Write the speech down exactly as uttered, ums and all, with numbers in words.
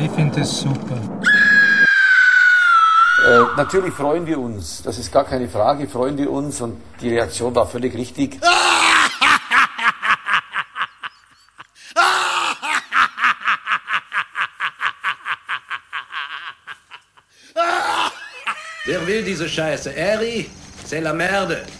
Ich finde es super. Äh, natürlich freuen wir uns, das ist gar keine Frage, freuen wir uns und die Reaktion war völlig richtig. Wer will diese Scheiße? Harry, c'est la merde.